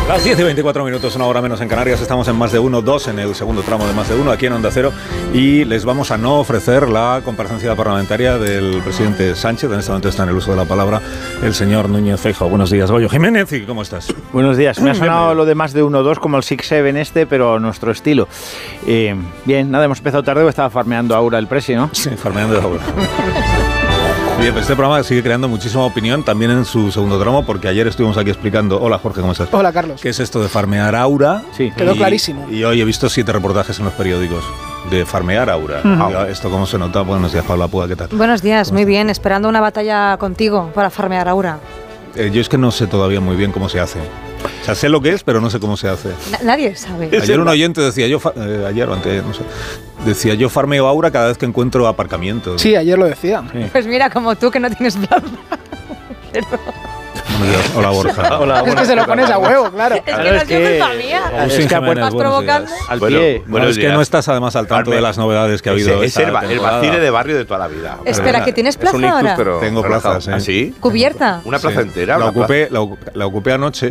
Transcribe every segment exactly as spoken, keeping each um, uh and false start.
Las diez y veinticuatro minutos, una hora menos en Canarias. Estamos en Más de Uno, dos en el segundo tramo de Más de Uno, aquí en Onda Cero. Y les vamos a no ofrecer la comparecencia parlamentaria del presidente Sánchez. En este momento está en el uso de la palabra el señor Núñez Feijóo. Buenos días, Goyo Jiménez. ¿Y cómo estás? Buenos días. Me ha sonado lo de Más de Uno, dos como el Six Seven este, pero a nuestro estilo. Eh, bien, nada, hemos empezado tarde, estaba farmeando Aura el presi, ¿no? Sí, farmeando Aura. Bien, pues este programa sigue creando muchísima opinión también en su segundo tramo, porque ayer estuvimos aquí explicando. Hola, Jorge, ¿cómo estás? Hola, Carlos. ¿Qué es esto de farmear Aura? Sí. Quedó y, clarísimo. Y hoy he visto siete reportajes en los periódicos de farmear Aura. Uh-huh. ¿Esto cómo se nota? Buenos días, Paula Púa, ¿qué tal? Buenos días, muy estás? bien, esperando una batalla contigo para farmear Aura. Eh, yo es que no sé todavía muy bien cómo se hace. O sea, sé lo que es, pero no sé cómo se hace. Na- nadie sabe. Ayer un oyente decía, yo fa- eh, ayer o antes, no sé, decía, yo farmeo Aura cada vez que encuentro aparcamientos. Sí, ayer lo decía. Sí. Pues mira, como tú que no tienes plaza. Pero... Buenos días. Hola, Borja. Hola, Es que se lo pones a huevo, claro. Es que Claro, no es es que- culpa mía. Agustín es que Jiménez, ¿Vas buenos provocando? días. Al Bueno, pie. bueno. No, es que no estás además al tanto Carmen, de las novedades que ha habido Ese- esta es el, ba- el temporada. vacile de barrio de toda la vida. Espera, ¿que tienes Es plaza un ictus, ahora? pero Tengo relajado. plazas, ¿eh? ¿Ah, sí? ¿Cubierta? Una plaza Sí. entera. La una plaza. ocupé, la, ocu- la ocupé anoche.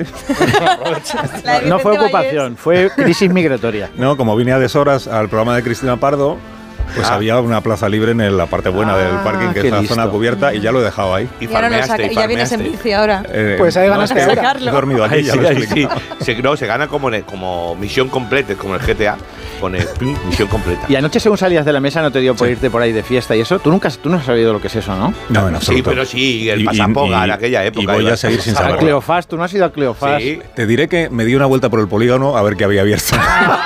La de No fue Vicente ocupación, fue crisis migratoria. No, como vine a deshoras al programa de Cristina Pardo, pues Ah. había una plaza libre en la parte buena Ah, del parking, que qué es la listo. zona cubierta, y ya lo he dejado ahí. Y Y ahora lo farmeaste, saca, y y ya vienes en farmeaste. bici ahora. Eh, Pues ahí no, ganaste es que ahora. He dormido aquí, Ay, ya sí, lo he ay, sí. explicado. Se, no, se gana como, en- como misión completa, como en el G T A. Pone pim, misión completa. Y anoche, según salías de la mesa, no te dio por Sí. irte por ahí de fiesta y eso. Tú nunca tú no has sabido lo que es eso, ¿no? No, en Sí, absoluto. pero sí, el Y- y- pasapoga y- en aquella época. y voy iba a seguir sin A saberlo. Cleofás, tú no has ido a Cleofás. Sí. Te diré que me di una vuelta por el polígono a ver qué había abierto.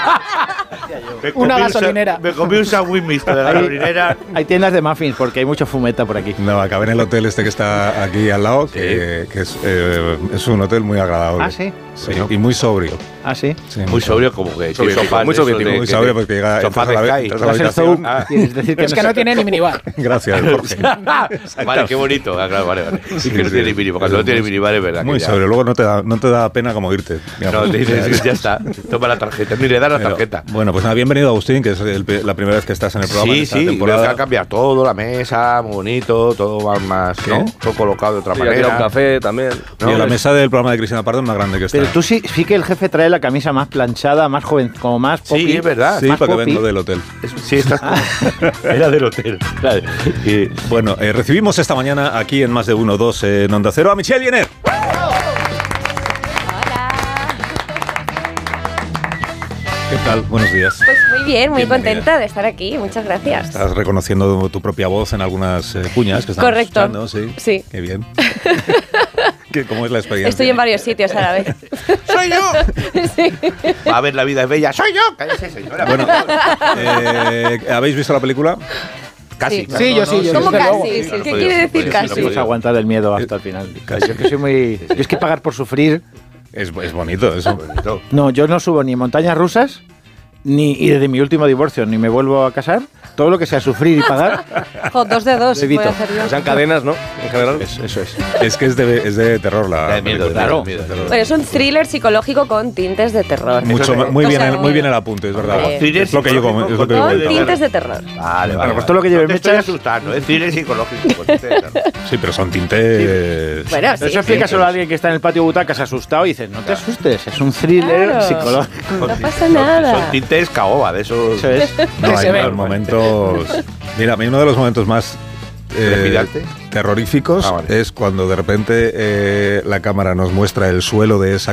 Me Una comí un sa- gasolinera. Me comí un sándwich mixto de Hay- gasolinera. Hay tiendas de muffins porque hay mucho fumeta por aquí. No, acabé en el hotel este que está aquí al lado, que, que es, eh, es un hotel muy agradable. Ah, sí. Sí, y muy sobrio. Ah, sí. Sí, Muy sobrio, como que. Soviético, que sofás muy de esos soviético, de- muy que- sobrio, porque llega- sofás entras a la- de entras Sky. a la Vas el habitación. Zoom, Ah. quieres decir que Es que no tiene ni minibar. Gracias, Jorge. Vale, qué bonito. Ah, claro, vale, vale. Sí, Y que no sí. tiene minibar. Cuando no tiene minibar es verdad. Muy que ya- sobrio. Luego no te da, no te da pena como irte. No, digamos. te dices, ya está. Toma la tarjeta. Ni le das la Pero, tarjeta. bueno, pues nada, bienvenido, Agustín, que es el- la primera vez que estás en el programa. en Sí, esta sí, temporada. veo que ha cambiado todo, la mesa, muy bonito, todo va más, ¿no? ¿Qué? Todo colocado de otra Sí, aquí manera. un café también. Y la mesa del programa de Cristina Pardo es más grande que esta. Pero tú sí, sí que el jefe trae la camisa más planchada, más joven, como más popi. Sí, es verdad. Sí, más porque popi. vengo del hotel. Es- Sí, estás Era del hotel. Claro. Y- Bueno, eh, recibimos esta mañana aquí en Más de Uno, dos en Onda Cero a Michelle Jenner. ¿Qué tal? Buenos días. Pues muy bien, muy Bienvenida. contenta de estar aquí. Muchas gracias. Estás reconociendo tu propia voz en algunas eh, cuñas que estamos Correcto. escuchando, sí. Sí. Qué bien. ¿Qué- ¿Cómo es la experiencia? Estoy en varios sitios a la vez. ¡Soy yo! Sí. Va a ver, la vida es bella. ¡Soy yo! Cállese, señora. Bueno, eh, ¿habéis visto la película? casi. Sí. casi. Sí, yo sí, yo ¿Cómo desde luego. casi? Sí, Sí, no ¿Qué podía, quiere no decir podía, casi? no Sí, podía. aguantar el miedo hasta el final. Yo que soy muy... Yo es que pagar por sufrir... Es, es bonito eso. Bonito. No, yo no subo ni montañas rusas, ni y desde mi último divorcio, ni me vuelvo a casar. Todo lo que sea sufrir y pagar, Jo, dos de dos, Evito. voy a hacer yo. O sea, en cadenas, ¿no? En general. eso, eso es. Es que es de, es de terror la Da miedo, película. claro. Miedo, miedo. Bueno, es un thriller psicológico con tintes de terror. Mucho, Eso es- muy, bien, o sea, el, muy bien el apunte, es verdad. Hombre. Es lo que yo como- es lo que yo Con comentaba. tintes de terror. Vale, vale. Bueno, pues vale. todo lo que lleve No te estoy mechas- asustando, es cine psicológico. con este, claro. Sí, pero son tintes. Bueno, Eso sí. explica sí, solo a sí. alguien que está en el patio butacas asustado y dices, no te asustes, es un thriller Claro. psicológico. No pasa Son- nada. Son tintes caoba, de esos. Eso es. No, Que hay se ven. unos momentos. Mira, a mí uno de los momentos más eh, ¿Trepidante? terroríficos Ah, vale. es cuando de repente eh, la cámara nos muestra el suelo de esa